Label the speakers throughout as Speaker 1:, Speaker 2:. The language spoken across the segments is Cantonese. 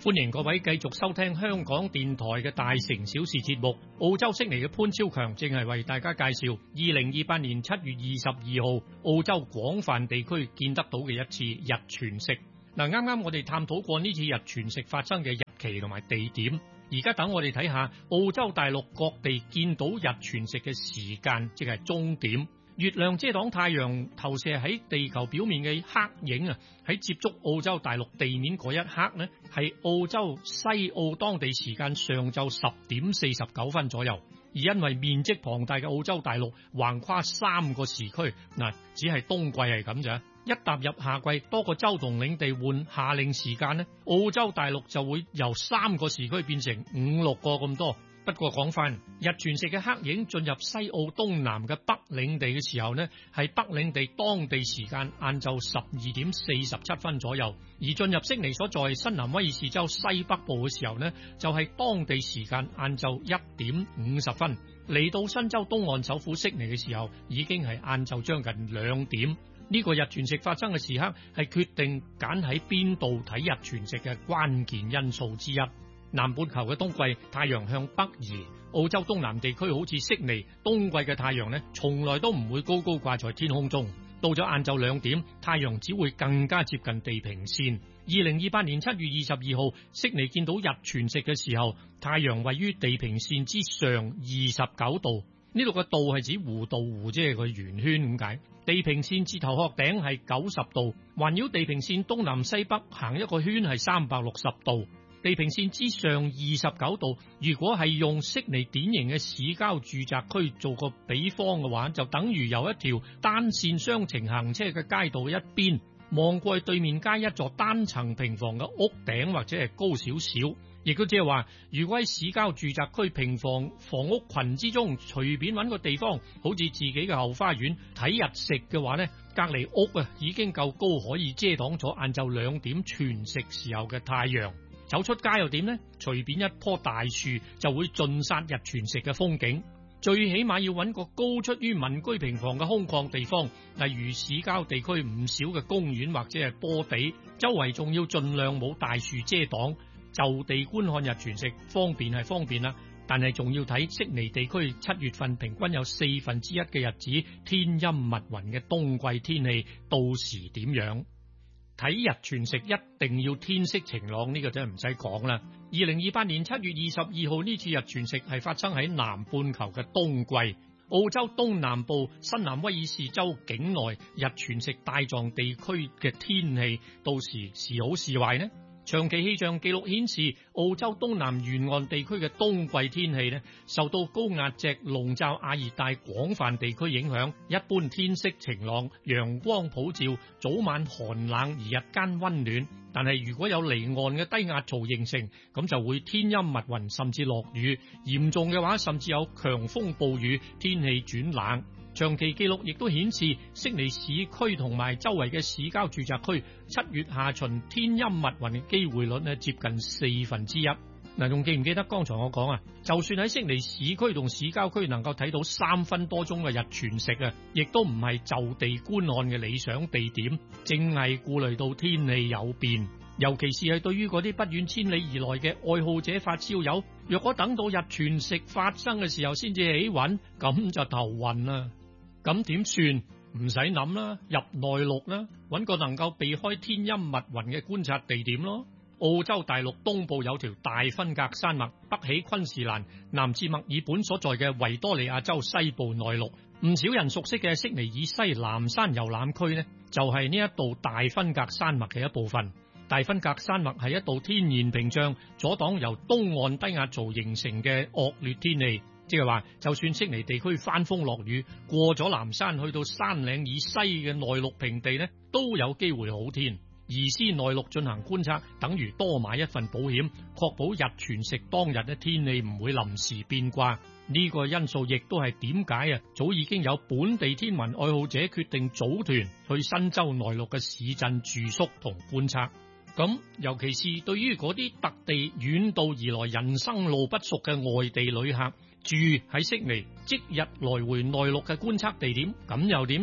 Speaker 1: 歡迎各位繼續收聽香港電台嘅大城小事節目。澳洲悉尼嘅潘超強正係為大家介紹2028年7月22號澳洲廣泛地區見得到嘅一次日全食。啱啱我哋探討過呢次日全食發生嘅日期同埋地點，而家等我哋睇下澳洲大陸各地見到日全食嘅時間，即係終點。月亮遮擋太陽投射喺地球表面嘅黑影啊，喺接觸澳洲大陸地面嗰一刻呢，係澳洲西澳當地時間上晝10點49分左右。而因為面積龐大嘅澳洲大陸橫跨3個時區，只係冬季係咁咋。一踏入夏季，多個州同領地換夏令時間呢，澳洲大陸就會由3個時區變成5、6個咁多。不過講翻日全食嘅黑影進入西澳東南嘅北領地嘅時候呢，係北領地當地時間晏晝12點47分左右；而進入悉尼所在新南威爾士州西北部嘅時候呢，就係當地時間晏晝1點50分。嚟到新州東岸首府悉尼嘅時候，已經係晏晝將近2點。呢個日全食發生嘅時刻係決定揀喺邊度睇日全食嘅關鍵因素之一。南半球嘅冬季太陽向北移，澳洲東南地區好似悉尼，冬季嘅太陽呢，從來都唔會高高掛在天空中。到咗晏晝2點，太陽只會更加接近地平線。2028年7月22號，悉尼見到日全食嘅時候，太陽位於地平線之上29度。呢度嘅度係指弧度，弧即係個圓圈咁解。地平線至頭殼頂係90度，環繞地平線東南西北行一個圈係360度。地平線之上29度，如果係用悉尼典型嘅市郊住宅區做個比方嘅話，就等於由一條單線雙程行車嘅街道一邊望過去對面街一座單層平房嘅屋頂，或者係高少少。亦都即係話，如果喺市郊住宅區平房房屋群之中隨便揾個地方，好似自己嘅後花園睇日食嘅話呢，隔離屋已經夠高，可以遮擋咗晏晝2點全食時候嘅太陽。走出街又點呢？隨便一棵大樹就會盡煞日全食嘅風景。最起碼要揾個高出於民居平房嘅空曠地方，例如市郊地區唔少嘅公園或者係坡地，周圍仲要盡量冇大樹遮擋，就地觀看日全食。方便係方便啦，但係仲要睇悉尼地區7月份平均有1/4嘅日子天陰密雲嘅冬季天氣，到時點樣？睇日全食一定要天色晴朗，呢個真係唔使講啦。2028年7月22號呢次日全食係發生喺南半球嘅冬季，澳洲東南部新南威爾士州境內日全食大狀地區嘅天氣，到時是好是壞呢？長期氣象記錄顯示，澳洲東南沿岸地區嘅冬季天氣呢，受到高壓脊籠罩亞熱帶廣泛地區影響，一般天色晴朗，陽光普照，早晚寒冷而日間溫暖。但係如果有離岸嘅低壓槽形成，咁就會天陰密雲，甚至落雨，嚴重嘅話甚至有強風暴雨，天氣轉冷。長期記錄亦都顯示，悉尼市區同埋周圍嘅市郊住宅區7月下旬天陰密雲嘅機會率接近1/4。仲記唔記得剛才我講啊？就算喺悉尼市區同市郊區能夠睇到3分多鐘嘅日全食啊，亦都唔係就地觀看嘅理想地點，淨係顧慮到天氣有變。尤其是係對於嗰啲不遠千里而來嘅愛好者發燒友，若果等到日全食發生嘅時候先至起暈，咁就頭暈啦。咁點算？唔使諗啦，入內陸啦，揾個能夠避開天陰密雲嘅觀察地點咯。澳洲大陸東部有條大分隔山脈，北起昆士蘭，南至墨爾本所在嘅維多利亞州西部內陸。唔少人熟悉嘅悉尼以西南山遊覽區呢，就係呢一道大分隔山脈嘅一部分。大分隔山脈係一道天然屏障，阻擋由東岸低壓槽形成嘅惡劣天氣。即係話，就算悉尼地區翻風落雨，過咗南山去到山嶺以西嘅內陸平地呢，都有機會好天。移師內陸進行觀察，等於多買一份保險，確保日全食當日嘅天氣唔會臨時變卦。呢個因素亦都係點解早已經有本地天文愛好者決定組團去新州內陸嘅市鎮住宿同觀察。咁尤其是對於嗰啲特地遠道而來、人生路不熟嘅外地旅客，住喺悉尼即日來回內陸嘅觀測地點，咁又點呢？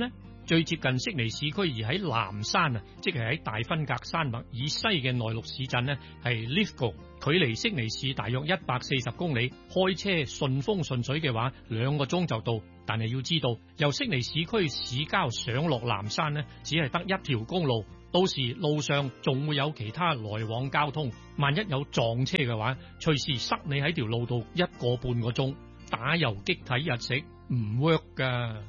Speaker 1: 最接近悉尼市區而喺南山啊，即係喺大芬格山脈以西嘅內陸市鎮呢，係 Lithgow，距離悉尼市大約140公里，開車順風順水嘅話2個鐘就到。但係要知道，由悉尼市區市郊上落南山呢，只係得一條公路，到時路上仲會有其他來往交通，萬一有撞車嘅話，隨時塞你喺條路度1個半個鐘，打游擊睇日食唔 work 噶。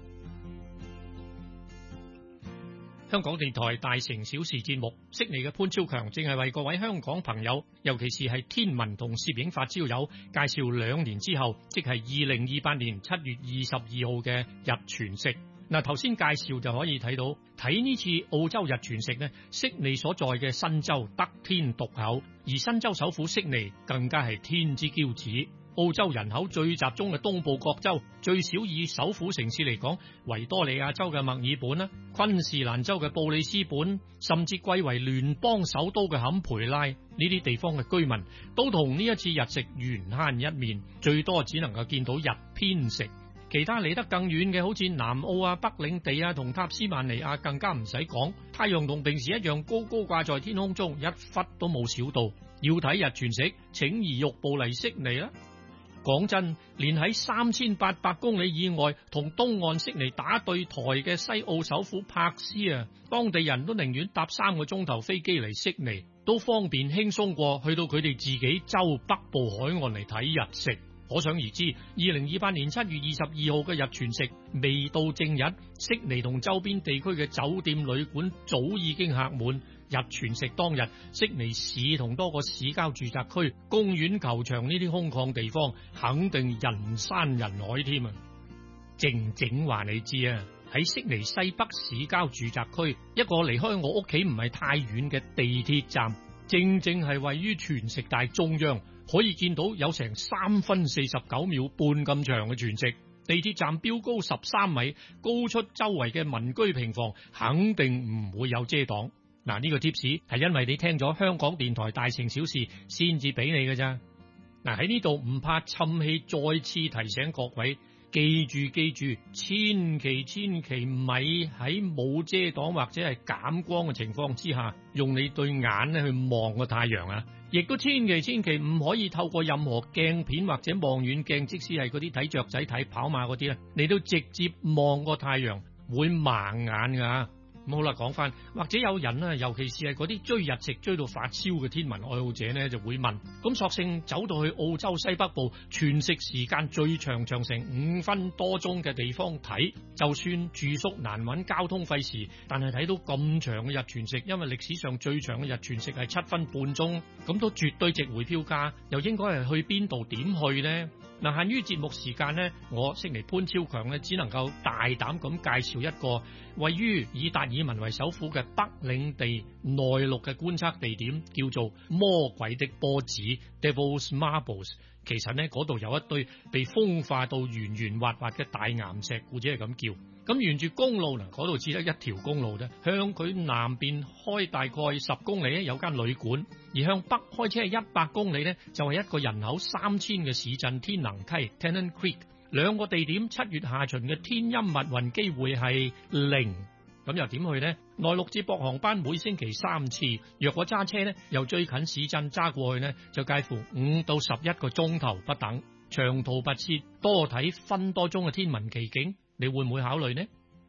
Speaker 1: 香港電台大城小事節目，悉尼嘅潘超強正係為各位香港朋友，尤其是係天文同攝影發燒友，介紹2年之後，即係2028年7月22號嘅日全食。嗱，頭先介紹就可以睇到，睇呢次澳洲日全食呢，悉尼所在嘅新州得天獨厚，而新州首府悉尼更加係天之驕子。澳洲人口最集中嘅東部各州，最少以首府城市嚟講，維多利亞州嘅墨爾本啦，昆士蘭州嘅布里斯本，甚至貴為聯邦首都嘅坎培拉，呢啲地方嘅居民都同呢一次日食緣慳一面，最多只能夠見到日偏食。其他離得更遠嘅，好似南澳啊、北領地啊同塔斯曼尼亞，更加唔使講，太陽同平時一樣高高掛在天空中，一忽都冇少到。要睇日全食，請移玉步嚟悉尼啦。講真，連喺3800公里以外同東岸悉尼打對台嘅西澳首府柏斯啊，當地人都寧願搭3個鐘頭飛機嚟悉尼，都方便輕鬆過去到佢哋自己州北部海岸嚟睇日食。可想而知，2028年7月22號嘅日全食未到正日，悉尼同周邊地區嘅酒店旅館早已經客滿。日全食當日，悉尼市同多個市郊住宅區、公園、球場呢啲空曠地方，肯定人山人海添啊！靜靜話你知啊，喺悉尼西北市郊住宅區，一個離開我屋企唔係太遠嘅地鐵站，正係位於全食大中央，可以見到有成3分49秒半咁長嘅全食。地鐵站標高13米，高出周圍嘅民居平房，肯定唔會有遮擋。嗱，呢個 tips 係因為你聽咗香港電台大城小事先至俾你嘅咋。嗱，喺呢度唔怕氹氣，再次提醒各位，記住，千祈唔係喺冇遮擋或者係減光嘅情況之下，用你對眼咧去望個太陽啊！亦都千祈唔可以透過任何鏡片或者望遠鏡，即使係嗰啲睇雀仔、睇跑馬嗰啲咧，你都直接望個太陽，會盲眼噶。咁好啦，講翻，或者有人啊，尤其是係嗰啲追日食追到發燒嘅天文愛好者呢，就會問：咁索性走到去澳洲西北部全食時間最長成5分多鐘嘅地方睇，就算住宿難揾、交通費時，但係睇到咁長嘅日全食，因為歷史上最長嘅日全食係7分半鐘，咁都絕對值回票價。又應該係去邊度、點去呢？嗱，限於節目時間呢，我悉尼潘超強呢，只能夠大膽咁介紹一個位於以達爾文為首府嘅北領地內陸嘅觀測地點，叫做魔鬼的波子 （Devil's Marbles）。其實呢，嗰度有一堆被風化到圓滑滑嘅大岩石，故者係咁叫。咁沿住公路嗱，嗰度只得一條公路啫。向佢南邊開大概10公里咧，有間旅館；而向北開車100公里呢，就係一個人口3000嘅市鎮天能溪 （Tennant Creek）。兩個地點7月下旬嘅天陰密雲機會係0。咁又點去呢？內陸接駁航班每星期3次，若果揸車呢，由最近市鎮揸過去呢，就介乎5到11個鐘頭不等。長途跋涉，多睇分多鐘嘅天文奇景，你會唔會考慮呢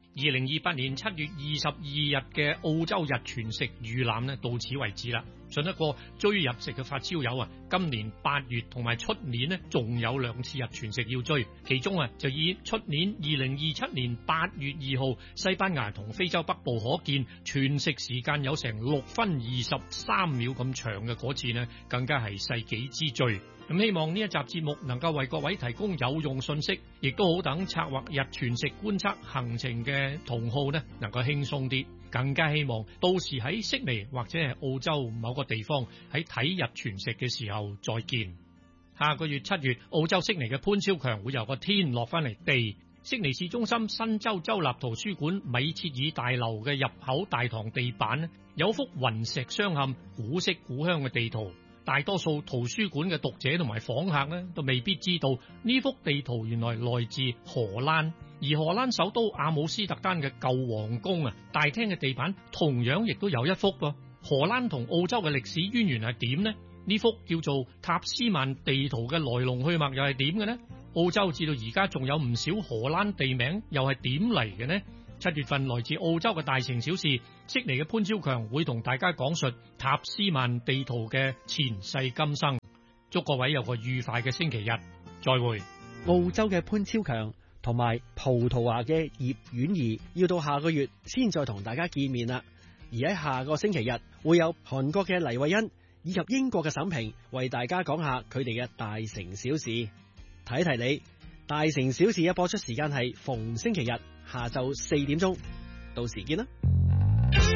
Speaker 1: ？2028年7月22日嘅澳洲日全食預覽呢，到此為止啦。信得過追日食嘅發燒友啊，今年8月同埋出年呢，仲有2次日全食要追，其中啊就以出年2027年8月2號西班牙同非洲北部可見全食時間有成6分23秒咁長嘅嗰次呢，更加係世紀之最。咁希望呢一集節目能夠為各位提供有用信息，亦都好等策劃日全食觀測行程嘅同好呢，能夠輕鬆啲。更加希望到時喺悉尼或者係澳洲某個地方喺睇日全食嘅時候再見。下個月7月，澳洲悉尼嘅潘超強會由個天落翻嚟地。悉尼市中心新州州立圖書館米切爾大樓嘅入口大堂地板呢，有幅雲石鑲嵌、古色古香嘅地圖。 大多數圖書館嘅讀者同埋訪客呢，都未必知道呢幅地圖原來來自荷蘭，而荷蘭首都阿姆斯特丹嘅舊皇宮啊，大廳嘅地板同樣亦都有一幅噃。荷蘭同澳洲嘅歷史淵源係點呢？呢幅叫做塔斯曼地圖嘅來龍去脈又係點嘅呢？澳洲至到而家仲有唔少荷蘭地名又係點嚟嘅呢？7月份來自澳洲嘅大城小事，悉尼嘅潘超強會同大家講述塔斯曼地圖嘅前世今生。祝各位有個愉快嘅星期日，再會。
Speaker 2: 澳洲嘅潘超強同埋葡萄牙嘅葉婉儀要到下個月先再同大家見面啦。而喺下個星期日會有韓國嘅黎慧欣以及英國嘅沈平為大家講下佢哋嘅大城小事。提一提你，大城小事嘅播出時間係逢星期日下晝4點鐘，到時見啦。